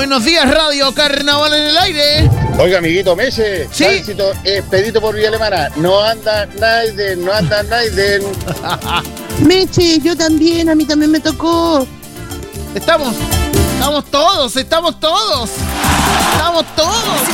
Buenos días, Radio Carnaval en el aire. Oiga, amiguito Meche, ¿Sí? Tránsito expedito por Villa Alemana. No anda nadie. Meche, yo también, a mí también me tocó. Estamos todos.